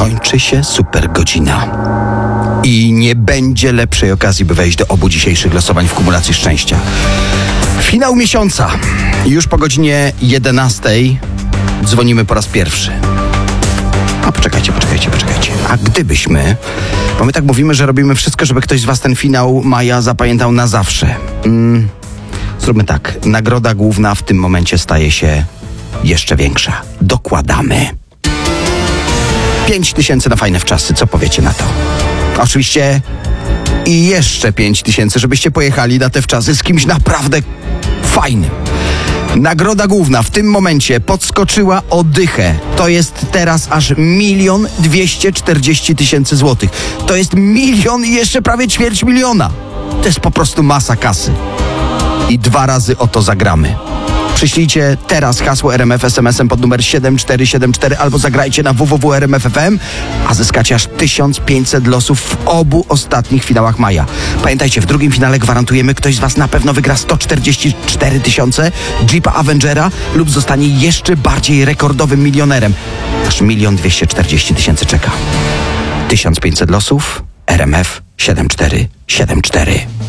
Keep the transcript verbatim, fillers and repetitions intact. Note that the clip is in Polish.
kończy się super godzina. I nie będzie lepszej okazji, by wejść do obu dzisiejszych losowań w kumulacji szczęścia. Finał miesiąca. Już po godzinie jedenastej dzwonimy po raz pierwszy. A poczekajcie, poczekajcie, poczekajcie. A gdybyśmy, bo my tak mówimy, że robimy wszystko, żeby ktoś z was ten finał maja zapamiętał na zawsze. Mm, zróbmy tak. Nagroda główna w tym momencie staje się jeszcze większa. Dokładamy pięć tysięcy na fajne wczasy. Co powiecie na to? Oczywiście i jeszcze pięć tysięcy, żebyście pojechali na te wczasy z kimś naprawdę fajnym. Nagroda główna w tym momencie podskoczyła o dychę. To jest teraz aż milion dwieście czterdzieści tysięcy złotych. To jest milion i jeszcze prawie ćwierć miliona. To jest po prostu masa kasy. I dwa razy o to zagramy. Przyślijcie teraz hasło R M F es em esem pod numer siedem cztery siedem cztery albo zagrajcie na w w w kropka r m f kropka f m, a zyskacie aż tysiąc pięćset losów w obu ostatnich finałach maja. Pamiętajcie, w drugim finale gwarantujemy, ktoś z was na pewno wygra sto czterdzieści cztery tysiące, Jeepa Avengera lub zostanie jeszcze bardziej rekordowym milionerem. Aż milion dwieście czterdzieści tysięcy czeka. tysiąc pięćset losów, R M F siedem cztery siedem cztery.